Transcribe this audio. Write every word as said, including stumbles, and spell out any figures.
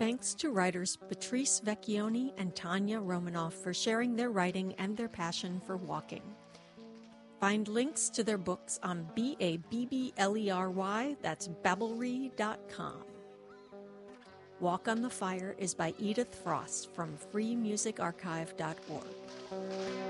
Thanks to writers Patrice Vecchione and Tanya Romanoff for sharing their writing and their passion for walking. Find links to their books on B A B B L E R Y, that's babblery dot com. Walk on the Fire is by Edith Frost from free music archive dot org.